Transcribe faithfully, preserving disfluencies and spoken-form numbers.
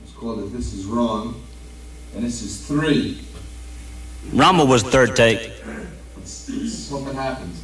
It's called If This Is Wrong. And this is three. Rumble was third take. Let's, let's hope it happens.